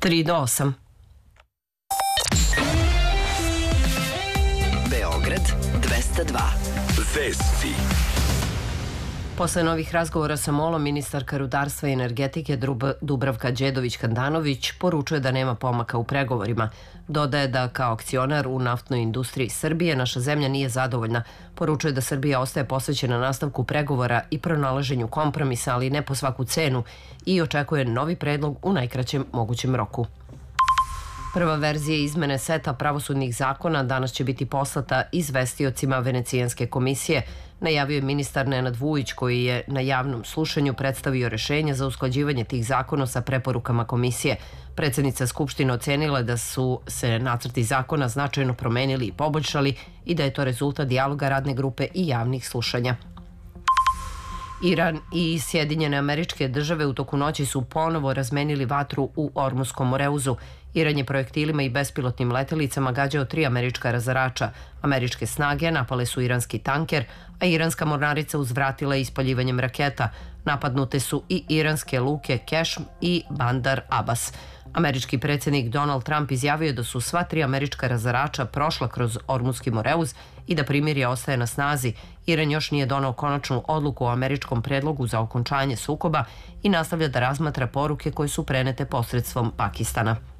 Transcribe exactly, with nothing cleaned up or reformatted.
tri do osam. Beograd dvesta dva. Vesti. Posle novih razgovora sa MOL-om, ministarka rudarstva i energetike Dubravka Đedović-Handanović poručuje da nema pomaka u pregovorima. Dodaje da kao akcionar u naftnoj industriji Srbije naša zemlja nije zadovoljna. Poručuje da Srbija ostaje posvećena nastavku pregovora i pronalaženju kompromisa, ali ne po svaku cenu, i očekuje novi predlog u najkraćem mogućem roku. Prva verzija izmene seta pravosudnih zakona danas će biti poslata izvestiocima Venecijanske komisije, najavio je ministar Nenad Vujić, koji je na javnom slušanju predstavio rešenje za usklađivanje tih zakona sa preporukama komisije. Predsednica Skupštine ocenila da su se nacrti zakona značajno promenili i poboljšali i da je to rezultat dijaloga radne grupe i javnih slušanja. Iran i Sjedinjene Američke Države u toku noći su ponovo razmenili vatru u Ormuskom Moreuzu. Iran je projektilima i bespilotnim letelicama gađao tri američka razarača. Američke snage napale su iranski tanker, a iranska mornarica uzvratila ispaljivanjem raketa. Napadnute su i iranske luke Kešm i Bandar Abbas. Američki predsjednik Donald Trump izjavio da su sva tri američka razarača prošla kroz Ormuski Moreuz i da primirje ostaje na snazi. Iran još nije donao konačnu odluku o američkom predlogu za okončanje sukoba i nastavlja da razmatra poruke koje su prenete posredstvom Pakistana.